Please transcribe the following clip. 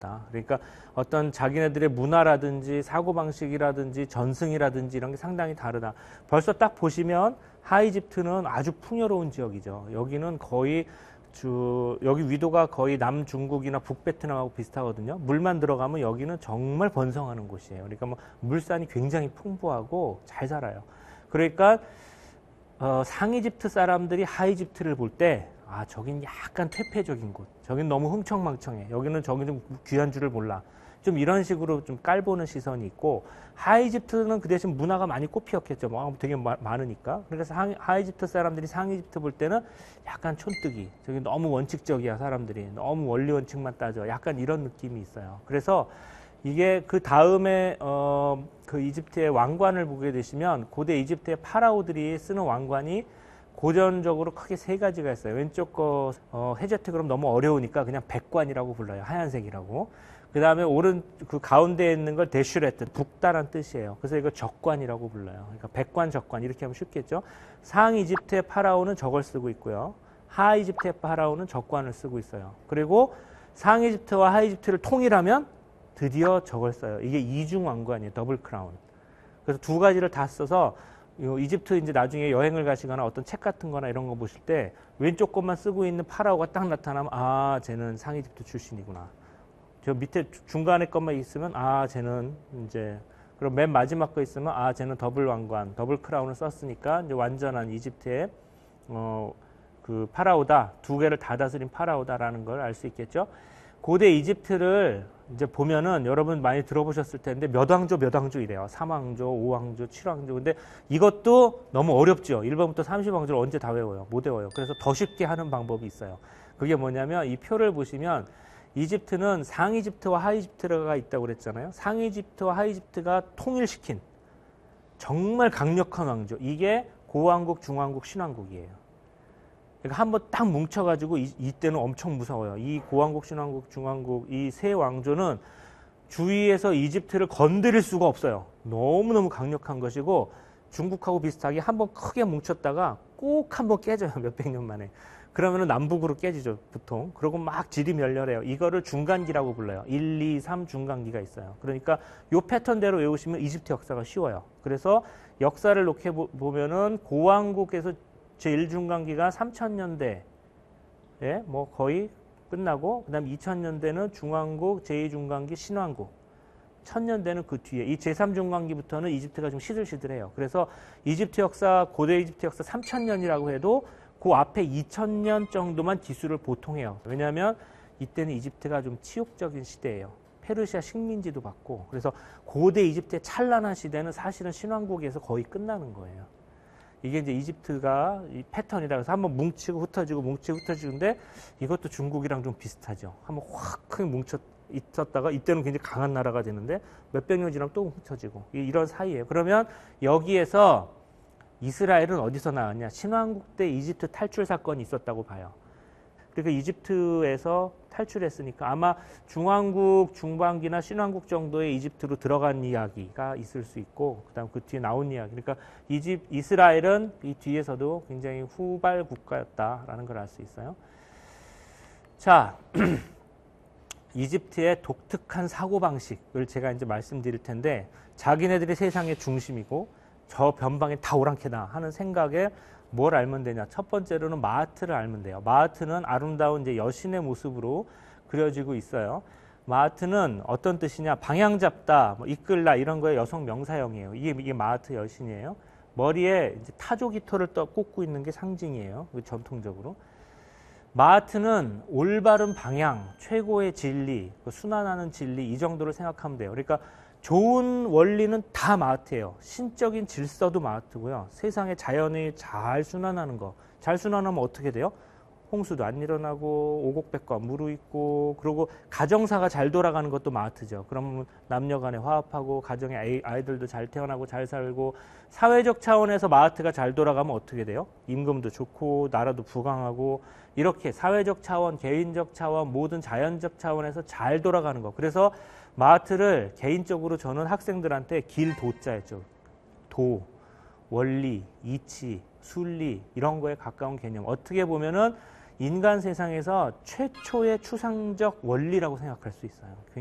그러니까 어떤 자기네들의 문화라든지 사고방식이라든지 전승이라든지 이런 게 상당히 다르다. 벌써 딱 보시면 하이집트는 아주 풍요로운 지역이죠. 여기는 거의 여기 위도가 거의 남중국이나 북베트남하고 비슷하거든요. 물만 들어가면 여기는 정말 번성하는 곳이에요. 그러니까 뭐 물산이 굉장히 풍부하고 잘 살아요. 그러니까 상이집트 사람들이 하이집트를 볼 때 저긴 약간 퇴폐적인 곳. 저긴 너무 흥청망청해. 여기는 좀 귀한 줄을 몰라. 좀 이런 식으로 좀 깔보는 시선이 있고, 하이집트는 그 대신 문화가 많이 꽃피었겠죠. 뭐 되게 많으니까. 그래서 하이집트 사람들이 상이집트 볼 때는 약간 촌뜨기. 저기 너무 원칙적이야, 사람들이. 너무 원리 원칙만 따져. 약간 이런 느낌이 있어요. 그래서 이게 그 다음에 그 이집트의 왕관을 보게 되시면 고대 이집트의 파라오들이 쓰는 왕관이 고전적으로 크게 세 가지가 있어요. 왼쪽 거 헤제트 그럼 너무 어려우니까 그냥 백관이라고 불러요. 하얀색이라고. 그 다음에 그 가운데에 있는 걸 데슈레트, 붓다란 뜻이에요. 그래서 이거 적관이라고 불러요. 그러니까 백관, 적관 이렇게 하면 쉽겠죠. 상이집트의 파라오는 저걸 쓰고 있고요. 하이집트의 파라오는 적관을 쓰고 있어요. 그리고 상이집트와 하이집트를 통일하면 드디어 저걸 써요. 이게 이중 왕관이에요. 더블 크라운. 그래서 두 가지를 다 써서 이집트 이제 나중에 여행을 가시거나 어떤 책 같은 거나 이런 거 보실 때 왼쪽 것만 쓰고 있는 파라오가 딱 나타나면 쟤는 상이집트 출신이구나. 저 밑에 중간에 것만 있으면 쟤는 이제 그리고 맨 마지막 거 있으면 쟤는 더블 왕관, 더블 크라운을 썼으니까 이제 완전한 이집트의 그 파라오다. 두 개를 다 다스린 파라오다라는 걸 알 수 있겠죠. 고대 이집트를 이제 보면은 여러분 많이 들어보셨을 텐데 몇 왕조 이래요. 3왕조, 5왕조, 7왕조. 근데 이것도 너무 어렵죠. 1번부터 30왕조를 언제 다 외워요? 못 외워요. 그래서 더 쉽게 하는 방법이 있어요. 그게 뭐냐면 이 표를 보시면 이집트는 상이집트와 하이집트가 있다고 그랬잖아요. 상이집트와 하이집트가 통일시킨 정말 강력한 왕조. 이게 고왕국, 중왕국, 신왕국이에요. 그러니까 한번 딱 뭉쳐가지고 이때는 엄청 무서워요. 이 고왕국, 신왕국, 중왕국 이 세 왕조는 주위에서 이집트를 건드릴 수가 없어요. 너무너무 강력한 것이고 중국하고 비슷하게 한번 크게 뭉쳤다가 꼭 한번 깨져요. 몇백 년 만에. 그러면은 남북으로 깨지죠, 보통. 그리고 막 질이 멸렬해요. 이거를 중간기라고 불러요. 1, 2, 3 중간기가 있어요. 그러니까 요 패턴대로 외우시면 이집트 역사가 쉬워요. 그래서 역사를 놓게 보면은 고왕국에서 제1중간기가 3000년대에 뭐 거의 끝나고 그다음 2000년대는 중왕국, 제2중간기, 신왕국. 1000년대는 그 뒤에 이 제3중간기부터는 이집트가 좀 시들시들해요. 그래서 이집트 역사, 고대 이집트 역사 3000년이라고 해도 그 앞에 2000년 정도만 기술을 보통 해요. 왜냐하면 이때는 이집트가 좀 치욕적인 시대예요. 페르시아 식민지도 받고. 그래서 고대 이집트의 찬란한 시대는 사실은 신왕국에서 거의 끝나는 거예요. 이게 이제 이집트가 이 패턴이라 그래서 한번 뭉치고 흩어지고 뭉치고 흩어지는데 이것도 중국이랑 좀 비슷하죠. 한번 확 크게 뭉쳐 있었다가 이때는 굉장히 강한 나라가 되는데 몇백 년 지나면 또 흩어지고 이런 사이예요. 그러면 여기에서 이스라엘은 어디서 나왔냐? 신왕국 때 이집트 탈출 사건이 있었다고 봐요. 그러니까 이집트에서 탈출했으니까 아마 중왕국, 중반기나 신왕국 정도의 이집트로 들어간 이야기가 있을 수 있고 그다음 그 뒤에 나온 이야기. 그러니까 이스라엘은 이 뒤에서도 굉장히 후발 국가였다라는 걸 알 수 있어요. 자, 이집트의 독특한 사고방식을 제가 이제 말씀드릴 텐데 자기네들이 세상의 중심이고 저 변방에 다 오랑캐다 하는 생각에 뭘 알면 되냐? 첫 번째로는 마하트를 알면 돼요. 마하트는 아름다운 이제 여신의 모습으로 그려지고 있어요. 마하트는 어떤 뜻이냐? 방향 잡다, 뭐 이끌다 이런 거에 여성 명사형이에요. 이게 마하트 여신이에요. 머리에 이제 타조 깃털을 꽂고 있는 게 상징이에요. 전통적으로. 마하트는 올바른 방향, 최고의 진리, 순환하는 진리 이 정도를 생각하면 돼요. 그러니까 좋은 원리는 다 마하트예요. 신적인 질서도 마하트고요. 세상의 자연이 잘 순환하는 거. 잘 순환하면 어떻게 돼요? 홍수도 안 일어나고 오곡백과 무르익고 그리고 가정사가 잘 돌아가는 것도 마하트죠. 그러면 남녀 간에 화합하고 가정에 아이들도 잘 태어나고 잘 살고 사회적 차원에서 마하트가 잘 돌아가면 어떻게 돼요? 임금도 좋고 나라도 부강하고 이렇게 사회적 차원, 개인적 차원, 모든 자연적 차원에서 잘 돌아가는 거. 그래서 마하트를 개인적으로 저는 학생들한테 길도자 했죠. 도, 원리, 이치, 순리 이런 거에 가까운 개념. 어떻게 보면은 인간 세상에서 최초의 추상적 원리라고 생각할 수 있어요.